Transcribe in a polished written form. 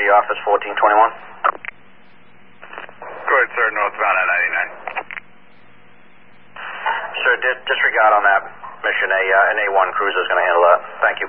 office 1421. Go ahead, sir. Northbound at 99. Sir, disregard on that mission. An A1 cruiser is going to handle that. Thank you.